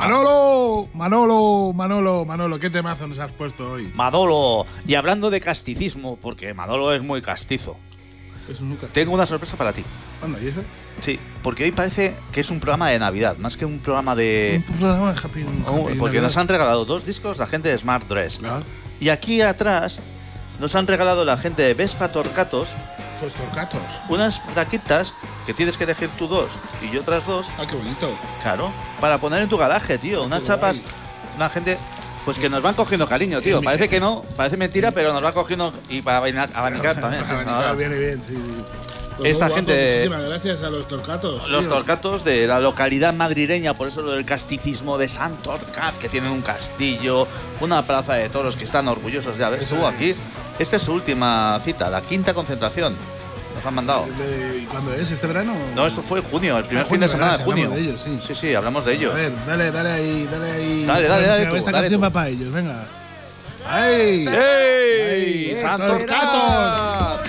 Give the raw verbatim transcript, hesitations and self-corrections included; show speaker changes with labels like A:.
A: Manolo, Manolo, Manolo, Manolo, ¿qué temazo nos has puesto hoy?
B: Manolo. Y hablando de casticismo, porque Manolo es muy castizo,
A: Es un Lucas.
B: tengo una sorpresa para ti.
A: Anda, ¿y eso?
B: Sí, porque hoy parece que es un programa de Navidad, más que un programa de...
A: Un programa de Happy, un
B: Oh,
A: Happy
B: porque
A: Navidad.
B: nos han regalado dos discos la gente de Smart Dress.
A: Ah,
B: Y aquí atrás nos han regalado la gente de Vespa Torcatos
A: pues torcatos.
B: unas plaquitas que tienes que elegir tú dos y yo otras dos,
A: Ah, qué bonito.
B: claro, para poner en tu garaje, tío. Unas
A: qué
B: chapas,
A: guay.
B: una gente... Pues que nos van cogiendo cariño, tío.
A: En mi-
B: Parece que no, parece mentira, pero nos van cogiendo y para bailar, abanicar también. ¿sí?
A: Abanicar,
B: Ahora,
A: viene bien, sí. Pues
B: Esta
A: muy guapo,
B: gente-
A: Muchísimas gracias a los torcatos.
B: Los
A: tío.
B: torcatos de la localidad madrileña, por eso lo del casticismo de Santorcat, que tienen un castillo, una plaza de toros que están orgullosos de haber
A: Eso
B: estuvo
A: es.
B: aquí. Esta es su última cita, la quinta concentración. Nos han mandado.
A: De- ¿Y cuándo es? ¿Este verano?
B: No, esto fue en junio, el primer
A: Ah,
B: fin de
A: junio,
B: semana de
A: ¿verdad? Si
B: junio.
A: hablamos de ellos, sí.
B: sí, sí, hablamos de ellos.
A: A ver, dale, dale ahí, dale ahí.
B: Dale, dale, dale
A: Venga,
B: tú,
A: Esta
B: dale
A: canción
B: tú.
A: va para ellos, venga. ¡Ay!
B: ¡Ey!
A: ¡Ey!
B: ¡Santorcat!
A: ¡Torcatos!